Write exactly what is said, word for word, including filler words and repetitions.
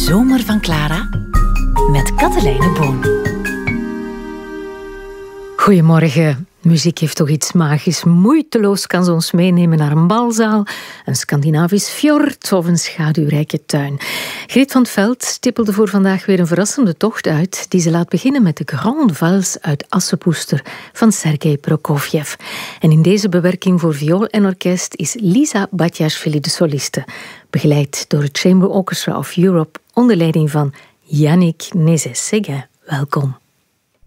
Zomer van Clara met Katelijne Boon. Goedemorgen. Muziek heeft toch iets magisch. Moeiteloos kan ze ons meenemen naar een balzaal, een Scandinavisch fjord of een schaduwrijke tuin. Greet van 't Veld stippelde voor vandaag weer een verrassende tocht uit die ze laat beginnen met de Grande Valse uit Assepoester van Sergei Prokofjev. En in deze bewerking voor viool en orkest is Lisa Batiashvili de soliste, begeleid door het Chamber Orchestra of Europe onder leiding van Yannick Nézet-Séguin. Welkom.